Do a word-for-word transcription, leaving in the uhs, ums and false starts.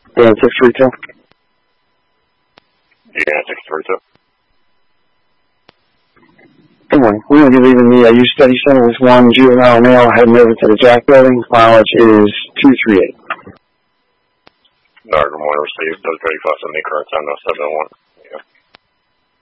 Dan six three two. Dan six three two. Good morning. We will be leaving the uh, Youth Study Center with one juvenile male heading over to the Jack Building. Mileage is two three eight. No, good morning. Received. Those thirty-five seventy current time now seven oh one.